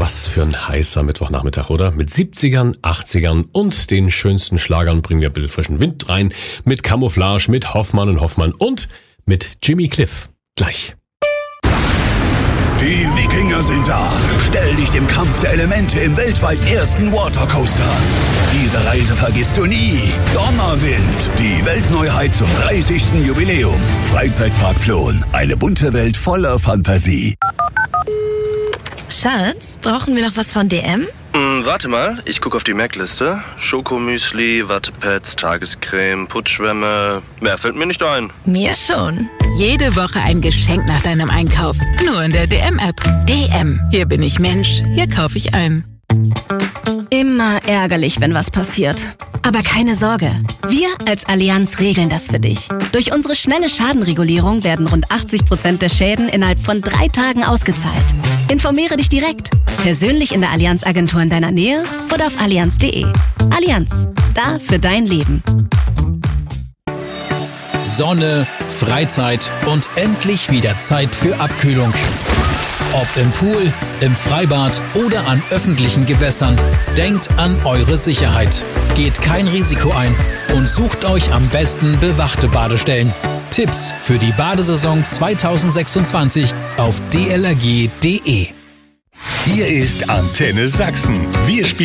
was für ein heißer Mittwochnachmittag, oder? Mit 70ern, 80ern und den schönsten Schlagern bringen wir ein bisschen frischen Wind rein. Mit Camouflage, mit Hoffmann und mit Jimmy Cliff. Gleich. Die Wikinger sind da. Stell dich dem Kampf der Elemente im weltweit ersten Watercoaster. Diese Reise vergisst du nie. Donnerwind, die Weltneuheit zum 30. Jubiläum. Freizeitpark Plon, eine bunte Welt voller Fantasie. Schatz, brauchen wir noch was von DM? Warte mal, ich gucke auf die Merkliste. Schokomüsli, Wattepads, Tagescreme, Putzschwämme. Mehr fällt mir nicht ein. Mir schon. Jede Woche ein Geschenk nach deinem Einkauf. Nur in der DM-App. DM. Hier bin ich Mensch. Hier kaufe ich ein. Immer ärgerlich, wenn was passiert. Aber keine Sorge. Wir als Allianz regeln das für dich. Durch unsere schnelle Schadenregulierung werden rund 80% der Schäden innerhalb von 3 Tagen ausgezahlt. Informiere dich direkt. Persönlich in der Allianz-Agentur in deiner Nähe oder auf allianz.de. Allianz. Da für dein Leben. Sonne, Freizeit und endlich wieder Zeit für Abkühlung. Ob im Pool, im Freibad oder an öffentlichen Gewässern, denkt an eure Sicherheit. Geht kein Risiko ein und sucht euch am besten bewachte Badestellen. Tipps für die Badesaison 2026 auf dlrg.de. Hier ist Antenne Sachsen. Wir spielen